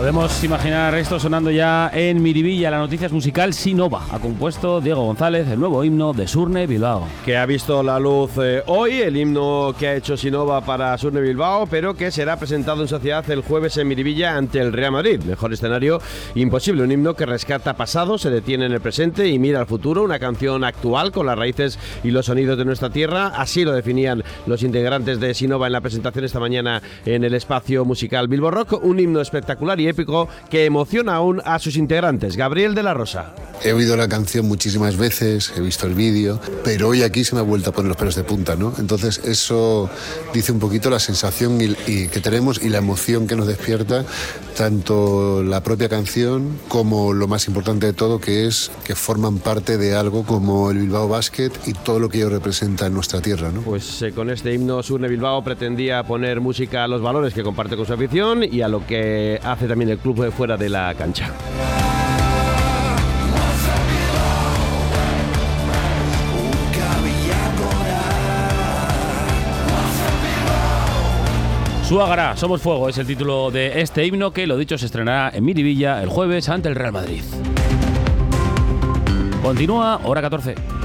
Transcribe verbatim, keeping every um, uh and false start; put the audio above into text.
Podemos imaginar esto sonando ya en Miribilla. La noticia es musical Sinova. Ha compuesto Diego González el nuevo himno de Surne Bilbao. Que ha visto la luz eh, hoy, el himno que ha hecho Sinova para Surne Bilbao, pero que será presentado en sociedad el jueves en Miribilla ante el Real Madrid. Mejor escenario imposible. Un himno que rescata pasado, se detiene en el presente y mira al futuro. Una canción actual con las raíces y los sonidos de nuestra tierra. Así lo definían los integrantes de Sinova en la presentación esta mañana en el espacio musical Bilbo Rock. Un himno espectacular y épico que emociona aún a sus integrantes. Gabriel de la Rosa. He oído la canción muchísimas veces, he visto el vídeo, pero hoy aquí se me ha vuelto a poner los pelos de punta, ¿no? Entonces eso dice un poquito la sensación y, y que tenemos y la emoción que nos despierta tanto la propia canción como lo más importante de todo, que es que forman parte de algo como el Bilbao Basket y todo lo que ello representa en nuestra tierra, ¿no? Pues eh, con este himno Surne Bilbao pretendía poner música a los valores que comparte con su afición y a lo que hace también el club de fuera de la cancha. Suágara, Somos Fuego es el título de este himno que, lo dicho, se estrenará en Miribilla el jueves ante el Real Madrid. Continúa Hora catorce.